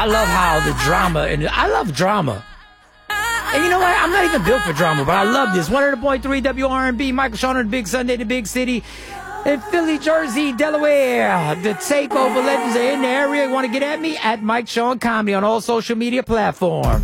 I love how the drama, and I love drama. And you know what? I'm not even built for drama, but I love this. 100.3 WRNB, Michael Sean on the Big Sunday, the big city. In Philly, Jersey, Delaware. The Takeover legends are in the area. You want to get at me? At Mike Sean Comedy on all social media platforms.